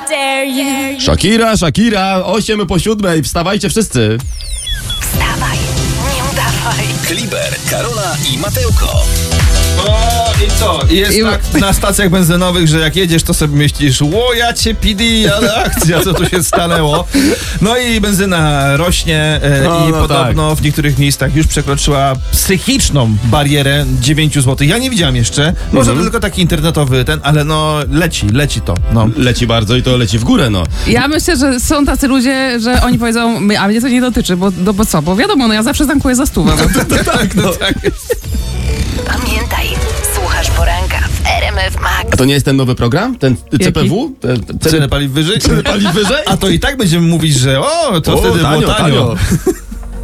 dare you. Shakira, 8:07, wstawajcie wszyscy. Wstawaj, nie udawaj. Kliber, Karola i Matełko. O, i co? Jest tak na stacjach benzynowych, że jak jedziesz, to sobie myślisz, ja cię pidi, ale akcja, co tu się stanęło. No i benzyna rośnie i podobno w niektórych miejscach już przekroczyła psychiczną barierę 9 zł. Ja nie widziałem jeszcze, może to tylko taki internetowy ale no leci to. No. Leci bardzo i to leci w górę, no. Ja myślę, że są tacy ludzie, że oni powiedzą, a mnie to nie dotyczy, bo co? Bo wiadomo, no ja zawsze tankuję za 100. Tak. Pamiętaj, słuchasz poranka w RMF Max. A to nie jest ten nowy program? Ten CPW? Ceny paliw wyżej? Ceny paliw wyżej? A to i tak będziemy mówić, że to wtedy było tanio.